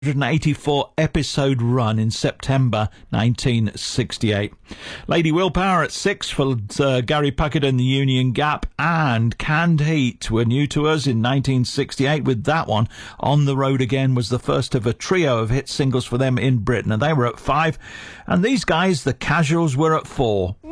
184 episode run in September 1968. Lady Willpower at 6 for Gary Puckett and the Union Gap, and Canned Heat were new to us in 1968 with that one. On the Road Again was the first of a trio of hit singles for them in Britain, and they were at 5. And these guys, the Casuals, were at 4.